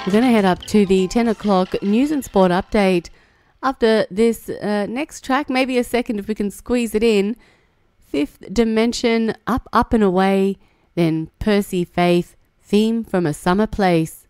We're going to head up to the 10 o'clock news and sport update. After this next track, maybe a second if we can squeeze it in. Fifth Dimension, Up, Up and Away. Then Percy Faith, Theme from a Summer Place.